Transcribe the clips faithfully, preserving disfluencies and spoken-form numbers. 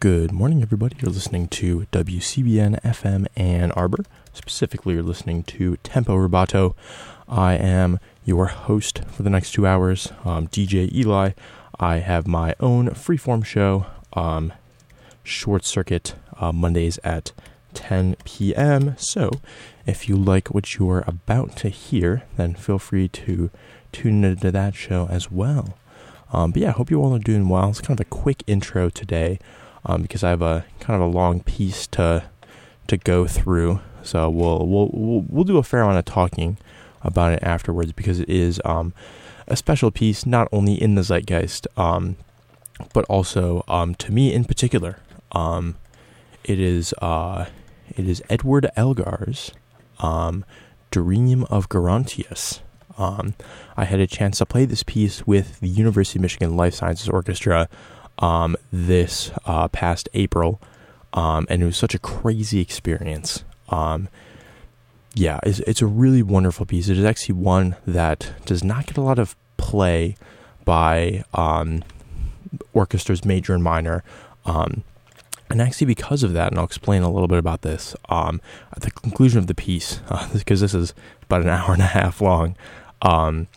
Good morning, everybody. You're listening to W C B N F M Ann Arbor. Specifically, you're listening to Tempo Rubato. I am your host for the next two hours, um, D J Eli. I have my own freeform show, um, Short Circuit, uh, Mondays at ten p.m. So, if you like what you're about to hear, then feel free to tune into that show as well. Um, but yeah, I hope you all are doing well. It's kind of a quick intro today. Um, because I have a kind of a long piece to to go through, so we'll we'll we'll, we'll do a fair amount of talking about it afterwards, because it is um, a special piece, not only in the zeitgeist, um, but also um, to me in particular. Um, it is uh, it is Edward Elgar's um, Dream of Gerontius. Um, I had a chance to play this piece with the University of Michigan Life Sciences Orchestra Um, this uh, past April, um, and it was such a crazy experience. Um, yeah, it's, it's a really wonderful piece. It is actually one that does not get a lot of play by um, orchestras, major and minor. Um, and actually because of that, and I'll explain a little bit about this, um, at the conclusion of the piece, uh, because this is about an hour and a half long, um,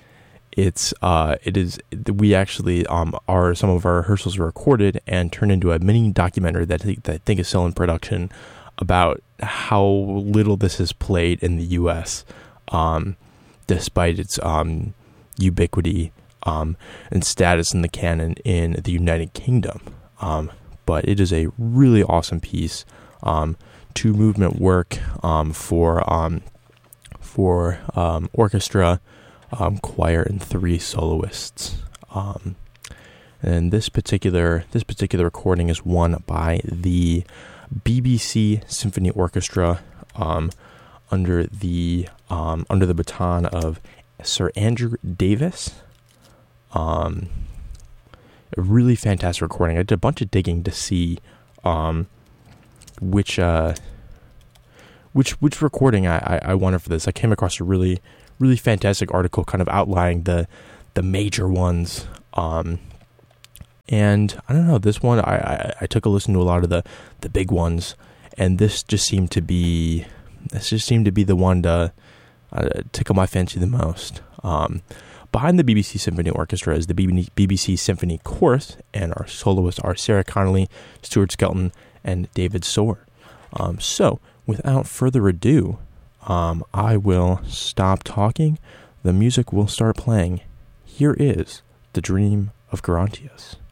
It's uh it is we actually um are some of our rehearsals were recorded and turned into a mini documentary that I think, that I think is still in production about how little this is played in the U S um despite its um ubiquity um and status in the canon in the United Kingdom. Um but it is a really awesome piece, um two movement work um for um for um orchestra, Um, choir, and three soloists. Um, and this particular this particular recording is won by the B B C Symphony Orchestra um, under the um, under the baton of Sir Andrew Davis. Um, a really fantastic recording. I did a bunch of digging to see um, which uh, which which recording I, I, I wanted for this. I came across a really really fantastic article kind of outlining the the major ones, um and I don't know, this one I, I I took a listen to a lot of the the big ones, and this just seemed to be this just seemed to be the one to uh, tickle my fancy the most. Um behind the B B C Symphony Orchestra is the B B C Symphony Chorus, and our soloists are Sarah Connolly, Stuart Skelton, and David Soar. Um so without further ado, Um, I will stop talking. The music will start playing. Here is The Dream of Gerontius.